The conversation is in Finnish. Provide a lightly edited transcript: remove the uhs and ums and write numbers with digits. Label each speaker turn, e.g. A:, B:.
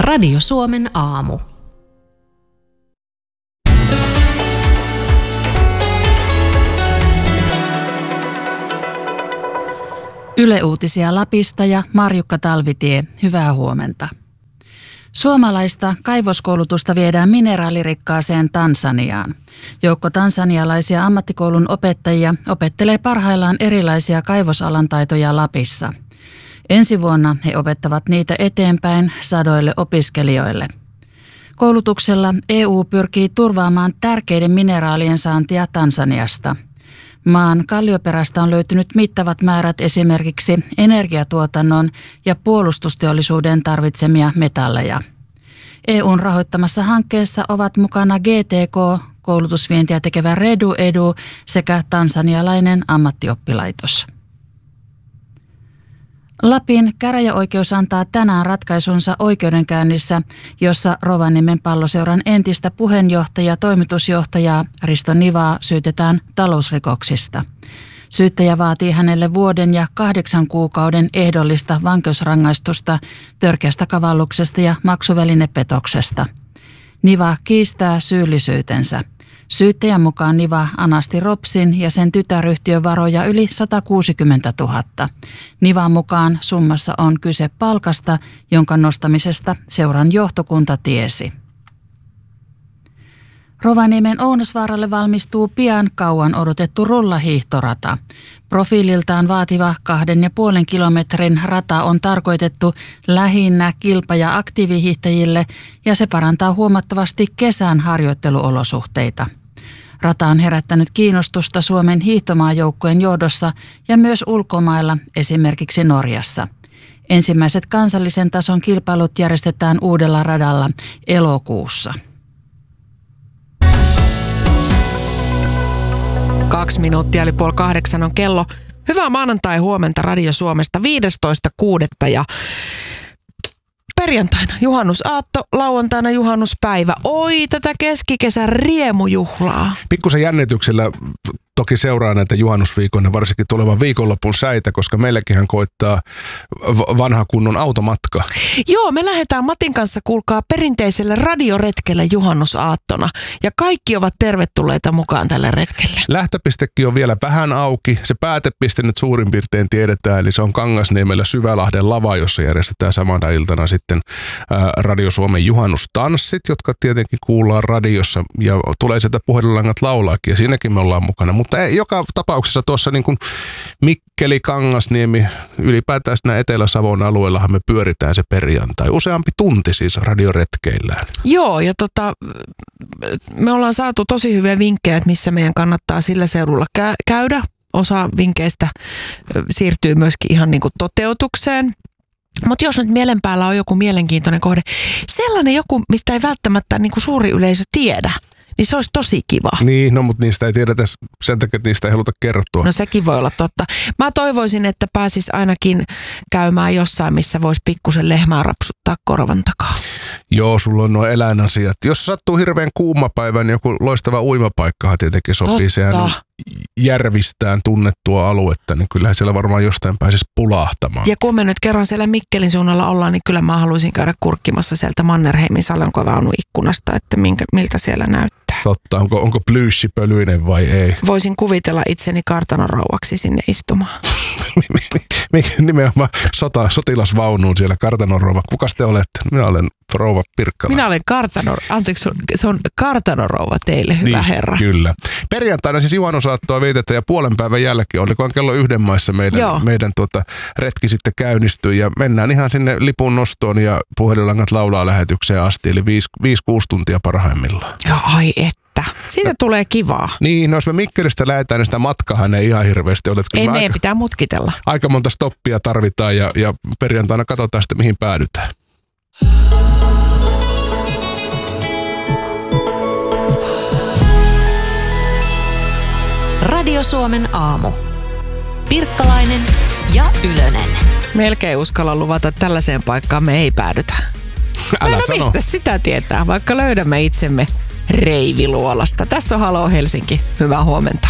A: Radio Suomen aamu.
B: Yle Uutisia Lapista ja Marjukka Talvitie, hyvää huomenta. Suomalaista kaivoskoulutusta viedään mineraalirikkaaseen Tansaniaan. Joukko tansanialaisia ammattikoulun opettajia opettelee parhaillaan erilaisia kaivosalan taitoja Lapissa. Ensi vuonna he opettavat niitä eteenpäin sadoille opiskelijoille. Koulutuksella EU pyrkii turvaamaan tärkeiden mineraalien saantia Tansaniasta. Maan kallioperästä on löytynyt mittavat määrät esimerkiksi energiatuotannon ja puolustusteollisuuden tarvitsemia metalleja. EUn rahoittamassa hankkeessa ovat mukana GTK, koulutusvientiä tekevä Redu Edu sekä tansanialainen ammattioppilaitos. Lapin käräjäoikeus antaa tänään ratkaisunsa oikeudenkäynnissä, jossa Rovaniemen Palloseuran entistä puheenjohtajaa toimitusjohtajaa Risto Nivaa syytetään talousrikoksista. Syyttäjä vaatii hänelle 1 vuoden ja 8 kuukauden ehdollista vankeusrangaistusta törkeästä kavalluksesta ja maksuvälinepetoksesta. Niva kiistää syyllisyytensä. Syyttäjän mukaan Niva anasti Ropsin ja sen tytäryhtiön varoja yli 160 000. Nivan mukaan summassa on kyse palkasta, jonka nostamisesta seuran johtokunta tiesi. Rovaniemen Ounasvaaralle valmistuu pian kauan odotettu rullahiihtorata. Profiililtaan vaativa 2,5 kilometrin rata on tarkoitettu lähinnä kilpa- ja aktiivihiihtäjille ja se parantaa huomattavasti kesän harjoitteluolosuhteita. Rata on herättänyt kiinnostusta Suomen hiihtomaajoukkueen johdossa ja myös ulkomailla, esimerkiksi Norjassa. Ensimmäiset kansallisen tason kilpailut järjestetään uudella radalla elokuussa.
C: 2 minuuttia eli 7:30 on kello. Hyvää maanantai-huomenta Radio Suomesta 15.6. ja perjantaina juhannusaatto, lauantaina juhannuspäivä. Oi, tätä keskikesän riemujuhlaa.
D: Pikkusen jännityksellä toki seuraa näitä juhannusviikon ja varsinkin tulevan viikonlopun säitä, koska meilläkinhän koittaa vanha kunnon automatka.
C: Joo, me lähdetään Matin kanssa, kuulkaa, perinteiselle radioretkelle juhannusaattona. Ja kaikki ovat tervetulleita mukaan tälle retkelle.
D: Lähtöpistekin on vielä vähän auki. Se päätepiste nyt suurin piirtein tiedetään, eli se on Kangasniemellä Syvälahden lava, jossa järjestetään samana iltana sitten Radio Suomen juhannustanssit, jotka tietenkin kuullaan radiossa ja tulee sieltä puhelinlangat laulaakin ja siinäkin me ollaan mukana. Mutta joka tapauksessa tuossa niin kuin Mikkeli, Kangasniemi, ylipäätään siinä Etelä-Savon alueellahan me pyöritään se perjantai. Useampi tunti siis radioretkeillään.
C: Joo, ja me ollaan saatu tosi hyviä vinkkejä, että missä meidän kannattaa sillä seudulla käydä. Osa vinkkeistä siirtyy myöskin ihan niin kuin toteutukseen. Mutta jos nyt mielen päällä on joku mielenkiintoinen kohde, sellainen joku, mistä ei välttämättä niin kuin suuri yleisö tiedä, niin se olisi tosi kiva.
D: Niin, no mutta niistä ei tiedetä sen takia, että niistä ei haluta kertoa.
C: No sekin voi olla totta. Mä toivoisin, että pääsis ainakin käymään jossain, missä voisi pikkusen lehmää rapsuttaa korvan takaa.
D: Joo, sulla on nuo eläinasiat. Jos sattuu hirveän kuuma päivä, niin joku loistava uimapaikkahan tietenkin sopii.
C: Totta.
D: Sehän on järvistään tunnettua aluetta, niin kyllähän siellä varmaan jostain pääsisi pulahtamaan.
C: Ja kun me nyt kerran siellä Mikkelin suunnalla ollaan, niin kyllä mä haluaisin käydä kurkkimassa sieltä Mannerheimin salonkovaunun ikkunasta, että miltä siellä näyttää.
D: Totta, onko plyysi pölyinen vai ei?
C: Voisin kuvitella itseni kartanorouvaksi sinne istumaan.
D: Nimenomaan sotilasvaunuun siellä kartanorouva. Kukas te olette? Minä olen rouva Pirkkala.
C: Minä olen se on kartanorouva teille, hyvä
D: niin,
C: herra.
D: Kyllä. Perjantaina siis juhannusaattoa vietetään ja puolen päivän jälkeen, olikohan kello 1 maissa meidän retki sitten käynnistyy ja mennään ihan sinne lipun nostoon ja puhelinlangat laulaa lähetykseen asti, eli 5-6 tuntia parhaimmillaan.
C: Joo, ai että. Siitä tulee kivaa.
D: Niin, no jos me Mikkelistä lähdetään, niin sitä matkahan ei ihan hirveästi ole.
C: Ei meidän pitää mutkitella.
D: Aika monta stoppia tarvitaan ja perjantaina katsotaan sitten, mihin päädytään.
A: Radio Suomen aamu. Pirkkalainen ja Ylönen.
C: Melkein uskalla luvata, että tällaiseen paikkaan me ei päädytä.
D: Älä sano.
C: Mistä sitä tietää, vaikka löydämme itsemme Reiviluolasta. Tässä on Haloo Helsinki. Hyvää huomenta.